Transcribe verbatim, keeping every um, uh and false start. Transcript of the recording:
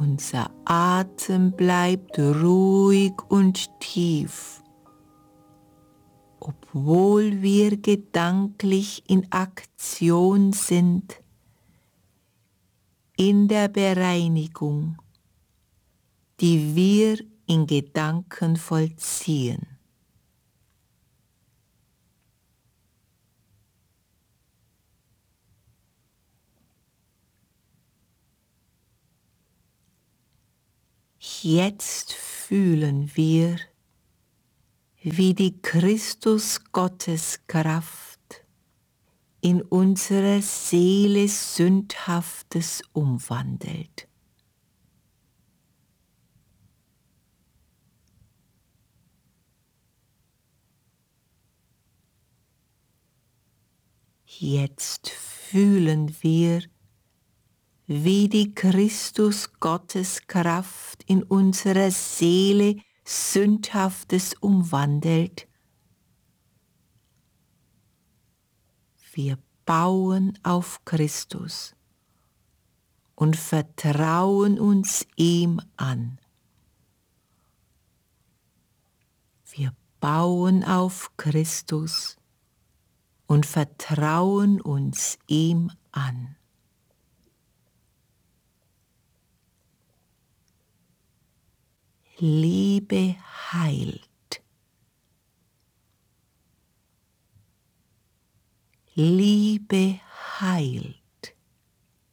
Unser Atem bleibt ruhig und tief, obwohl wir gedanklich in Aktion sind, in der Bereinigung, die wir in Gedanken vollziehen. Jetzt fühlen wir, wie die Christus-Gottes-Kraft in unserer Seele Sündhaftes umwandelt. Jetzt fühlen wir, wie die Christus-Gottes-Kraft in unserer Seele Sündhaftes umwandelt. Wir bauen auf Christus und vertrauen uns ihm an. Wir bauen auf Christus und vertrauen uns ihm an. Liebe heilt. Liebe heilt.